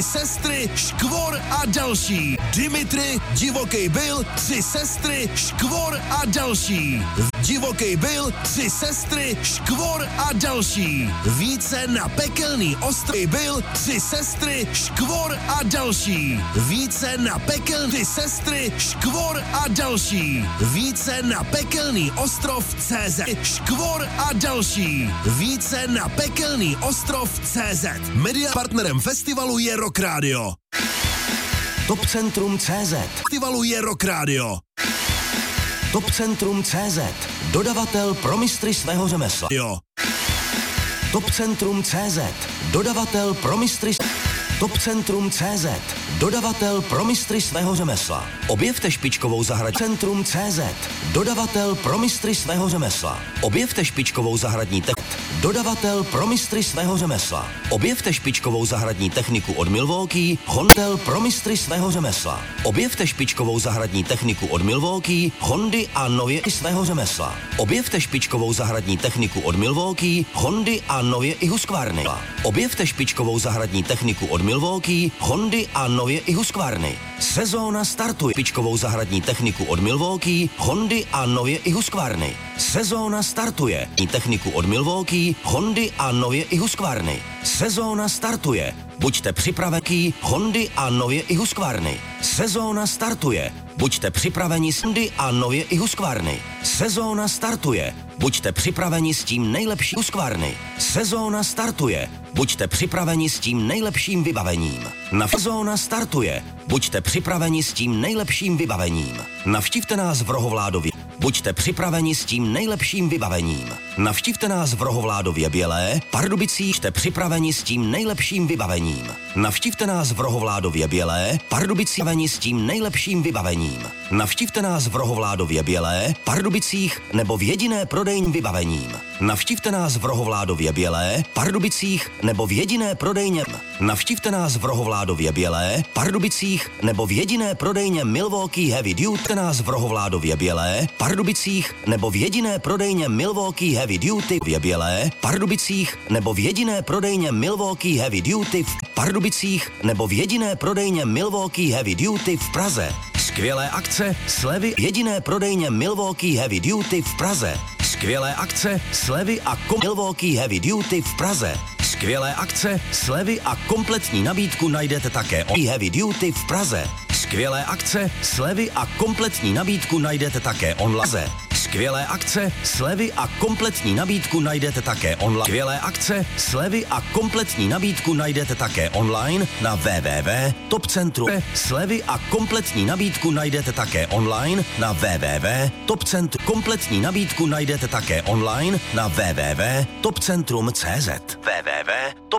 Sestry, Škvor a další. Dimitri, Divoký Bill, 3 sestry, Škvor a další. Divoký Bill, 3 sestry, Škvor a další. Více na Pekelný ostrovy Bill, 3 sestry, Škvor a další. Více na Pekelný sestry, Škvor a další. Více na Pekelný ostrov CZ. Škvor a další. Více na Pekelný ostrov CZ. Media partnerem festivalu je Rock Radio. Topcentrum CZ. Festivalu je Rock Radio. Topcentrum CZ. Dodavatel pro mistry svého řemesla. Jo. Topcentrum CZ. Dodavatel pro mistry... Topcentrum CZ. Dodavatel pro mistry svého řemesla. Objevte špičkovou zahradní... Centrum CZ. Dodavatel pro mistry svého řemesla. Objevte špičkovou zahradní Dodavatel pro mistry svého řemesla. Objevte špičkovou zahradní techniku od Milwaukee, Hontel pro mistry svého řemesla. Objevte špičkovou zahradní techniku od Milwaukee, Hondy a nově i svého řemesla. Objevte špičkovou zahradní techniku od Milwaukee, Hondy a nově i Husqvarny. Objevte špičkovou zahradní techniku od Milwaukee, Hondy a nově i Husqvarny. Sezóna startuje. Špičkovou zahradní techniku od Milwaukee, Hondy a nově i Husqvarny. Sezóna startuje. Techniku od Milwaukee, Hondy a nově i Husqvarny. Sezóna startuje. Buďte připraveni, Hondy a nově i Husqvarny. Sezóna startuje. Buďte připraveni s Hondy a nově i Husqvarny. Sezóna startuje. Buďte připraveni s tím nejlepším Husqvarny. Sezóna startuje. Buďte připraveni s tím nejlepším vybavením. Sezóna startuje. Buďte připraveni s tím nejlepším vybavením. Navštivte nás v Rohovládově. Buďte připraveni s tím nejlepším vybavením. Navštivte nás v Rohovládově Bělé, Pardubicích. Jste připraveni s tím nejlepším vybavením. Navštivte nás v Rohovládově Bělé, Pardubicích s tím nejlepším vybavením. Navštivte nás v Rohovládově Bělé, Pardubicích nebo v jediné prodejní vybavením. Navštivte nás v Rohovládově Bělé, Pardubicích nebo v jediné prodejně. Navštivte nás v Rohovládově Bělé, Pardubicích nebo v jediné prodejně Milwaukee Heavy Duty. Nás v Rohovládově Bělé, Pardubicích nebo v jediné prodejně Milwaukee Heavy Duty v Bělé, Pardubicích nebo v jediné prodejně Milwaukee Heavy Duty v Pardubicích nebo v jediné prodejně Milwaukee Heavy Duty v Praze. Skvělé akce, slevy, jediné prodejně Milwaukee Heavy Duty v Praze. Skvělé akce, slevy a Milwaukee Heavy Duty v Praze. Skvělé akce, slevy a kompletní nabídku najdete také o Heavy Duty v Praze. Skvělé akce, slevy a kompletní nabídku najdete také online. Skvělé akce, slevy a kompletní nabídku najdete také online. Skvělé akce, slevy a kompletní nabídku najdete také online na www.topcentrum. Slevy a kompletní nabídku najdete také online na www.topcentrum. Kompletní nabídku najdete také online na www.topcentrum.cz. www.topcentrum.